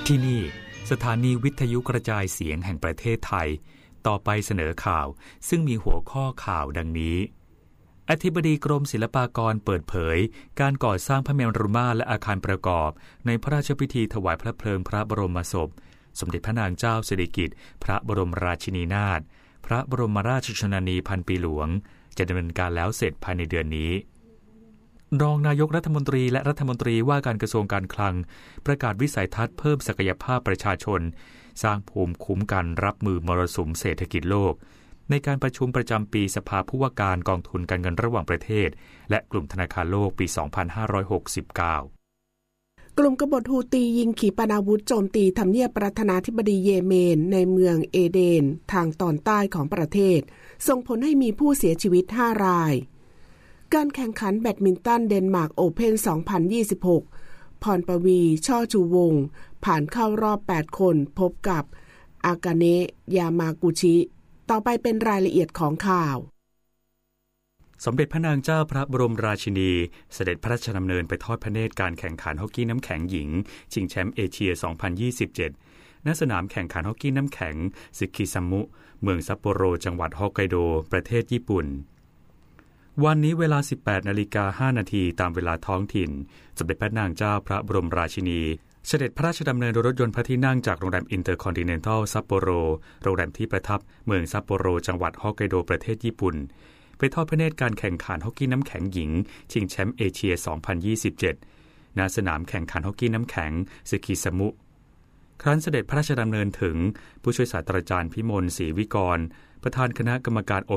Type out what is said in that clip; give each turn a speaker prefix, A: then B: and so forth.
A: ที่นี่สถานีวิทยุกระจายเสียงแห่งประเทศไทยต่อไปเสนอข่าวซึ่งมีหัวข้อข่าวดังนี้อธิบดีกรมศิลปากรเปิดเผยการก่อสร้างพระเมรุมาตรและอาคารประกอบในพระราชพิธีถวายพระเพลิงพระบรมศพสมเด็จพระนางเจ้าสิริกิติ์พระบรมราชินีนาถพระบรมราชชนนีพันปีหลวงจะดำเนินการแล้วเสร็จภายในเดือนนี้รองนายกรัฐมนตรีและรัฐมนตรีว่าการกระทรวงการคลังประกาศวิสัยทัศน์เพิ่มศักยภาพประชาชนสร้างภูมิคุ้มกันรับมือมรสุมเศรษฐกิจโลกในการประชุมประจำปีสภาผู้ว่าการกองทุนการเงินระหว่างประเทศและกลุ่มธนาคารโลกปี 2569
B: กลุ่มกบฏฮูตียิงขีปนาวุธโจมตีทำเนียบประธานาธิบดีเยเมนในเมืองเอเดนทางตอนใต้ของประเทศส่งผลให้มีผู้เสียชีวิต5รายการแข่งขันแบดมินตันเดนมาร์กโอเพ่น 2026 พรปวีช่อชูวงศ์ผ่านเข้ารอบ8คนพบกับอากาเนะยามากุชิต่อไปเป็นรายละเอียดของข่าว
A: สมเด็จพระนางเจ้าพระบรมราชินีเสด็จพระราชดำเนินไปทอดพระเนตรการแข่งขันฮอกกี้น้ำแข็งหญิงชิงแชมป์เอเชีย 2027 ณ สนามแข่งขันฮอกกี้น้ำแข็งซึคิซัมมุเมืองซัปโปโรจังหวัดฮอกไกโดประเทศญี่ปุ่นวันนี้เวลา 18:05 น.ตามเวลาท้องถิ่นสมเด็จพระนางเจ้าพระบรมราชินีเสด็จพระราชดำเนินโดยรถยนต์พระที่นั่งจากโรงแรมอินเตอร์คอนติเนนทัลซัปโปโรโรงแรมที่ประทับเมืองซัปโปโรจังหวัดฮอกไกโดประเทศญี่ปุ่นไปทอดพระเนตรการแข่งขันฮอกกี้น้ำแข็งหญิงชิงแชมป์เอเชีย 2027 ณ สนามแข่งขันฮอกกี้น้ำแข็งซึคิซัมมุครั้นเสด็จพระราชดำเนินถึงผู้ช่วยศาสตราจารย์พิมลศรีวิกรประธานคณะกรรมการ